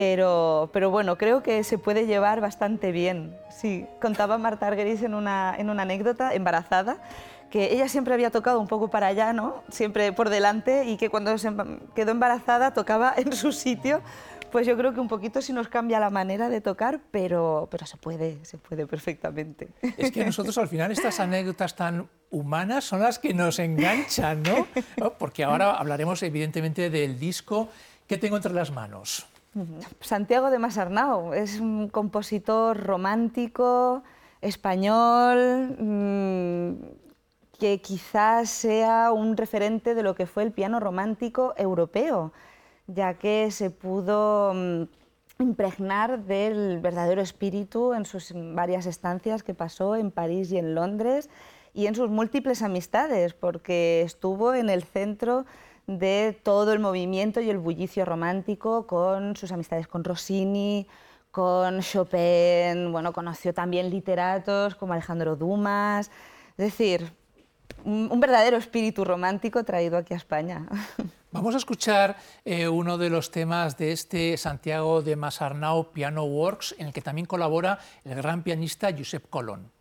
Pero bueno, creo que se puede llevar bastante bien. Sí, contaba Marta Argerich en una anécdota, embarazada, que ella siempre había tocado un poco para allá, ¿no? Siempre por delante, y que cuando se quedó embarazada tocaba en su sitio. Pues yo creo que un poquito sí nos cambia la manera de tocar, pero se puede perfectamente. Es que a nosotros al final estas anécdotas tan humanas son las que nos enganchan, ¿no? Porque ahora hablaremos evidentemente del disco que tengo entre las manos. Santiago de Masarnau es un compositor romántico, español, que quizás sea un referente de lo que fue el piano romántico europeo, ya que se pudo impregnar del verdadero espíritu en sus varias estancias que pasó en París y en Londres, y en sus múltiples amistades, porque estuvo en el centro de todo el movimiento y el bullicio romántico, con sus amistades con Rossini, con Chopin. Bueno, conoció también literatos como Alejandro Dumas, es decir, un verdadero espíritu romántico traído aquí a España. Vamos a escuchar uno de los temas de este Santiago de Masarnau Piano Works, en el que también colabora el gran pianista Josep Colón.